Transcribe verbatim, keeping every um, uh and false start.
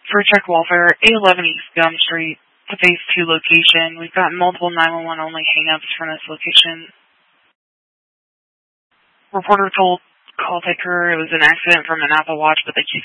For check welfare, eight eleven East Gum Street, the Phase two location. We've got multiple nine one one only hang-ups from this location. Reporter told call taker it was an accident from an Apple Watch, but they